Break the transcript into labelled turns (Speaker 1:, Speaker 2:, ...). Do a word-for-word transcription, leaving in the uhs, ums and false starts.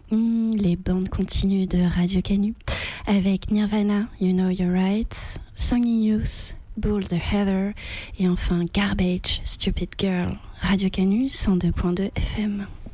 Speaker 1: Mmh, les bandes continues de Radio Canu avec Nirvana, You Know You're Right, Song in Youth, Bull the Heather et enfin Garbage, Stupid Girl. Radio Canu cent deux point deux F M.